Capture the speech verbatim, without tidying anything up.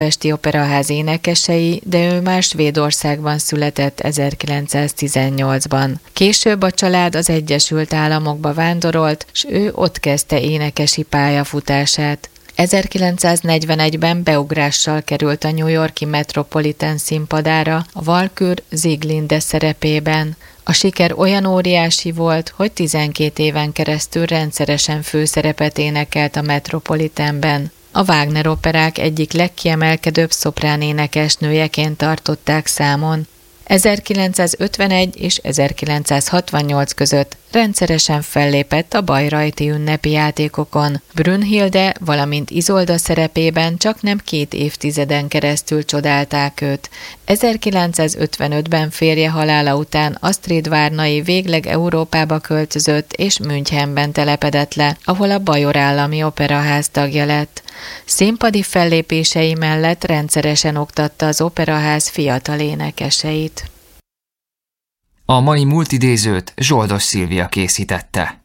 Pesti Operaház énekesei, de ő már Svédországban született ezerkilencszáztizennyolcban. Később a család az Egyesült Államokba vándorolt, s ő ott kezdte énekesi pályafutását. ezerkilencszáznegyvenegyben beugrással került a New York-i Metropolitan színpadára a Walküre Sieglinde szerepében. A siker olyan óriási volt, hogy tizenkét éven keresztül rendszeresen főszerepet énekelt a Metropolitanben. A Wagner operák egyik legkiemelkedőbb szoprán énekesnőjeként tartották számon. ezerkilencszázötvenegy és ezerkilencszázhatvannyolc között rendszeresen fellépett a bayreuthi ünnepi játékokon. Brünnhilde, valamint Izolda szerepében csaknem két évtizeden keresztül csodálták őt. ezerkilencszázötvenötben férje halála után Astrid Várnai végleg Európába költözött és Münchenben telepedett le, ahol a Bajor Állami Operaház tagja lett. Színpadi fellépései mellett rendszeresen oktatta az operaház fiatal énekeseit. A mai múltidézőt Zsoldos Szilvia készítette.